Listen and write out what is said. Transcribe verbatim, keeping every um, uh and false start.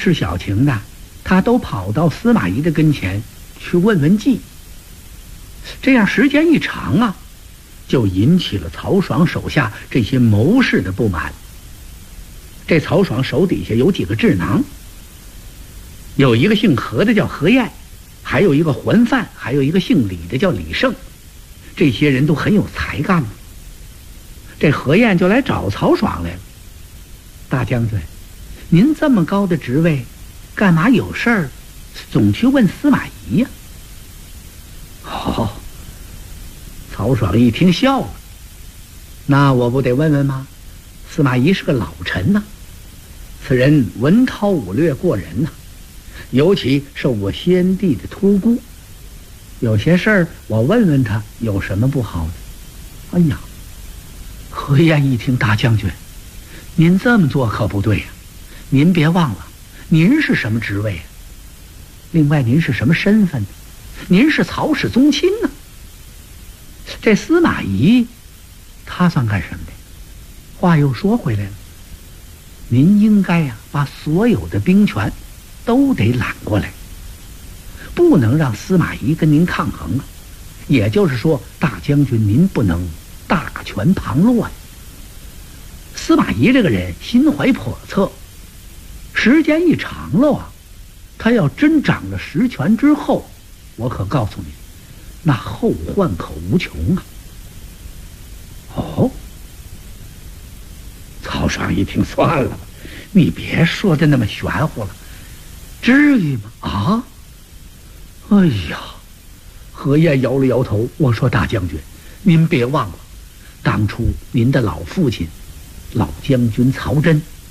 事小情的，他都跑到司马懿的跟前去问问计。这样时间一长啊，就引起了曹爽手下这些谋士的不满。这曹爽手底下有几个智囊，有一个姓何的叫何晏，还有一个桓范，还有一个姓李的叫李胜。这些人都很有才干。这何晏就来找曹爽来了：大将军，您这么高的职位，干嘛有事儿总去问司马懿呀？哦，曹爽一听笑了：那我不得问问吗？司马懿是个老臣呐、啊，此人文韬武略过人呐、啊，尤其受过先帝的托孤，有些事儿我问问他有什么不好的？哎呀，何晏一听：大将军，您这么做可不对呀、啊！您别忘了，您是什么职位啊？另外，您是什么身份呢？您是曹氏宗亲呢、啊。这司马懿，他算干什么的？话又说回来了，您应该呀、啊，把所有的兵权都得揽过来，不能让司马懿跟您抗衡啊。也就是说，大将军您不能大权旁落呀。司马懿这个人心怀叵测，时间一长了啊，他要真掌了实权之后，我可告诉你，那后患可无穷啊。哦，曹爽一听，算了吧，你别说的那么玄乎了，至于吗？啊，哎呀，何晏摇了摇头，我说大将军，您别忘了，当初您的老父亲老将军曹真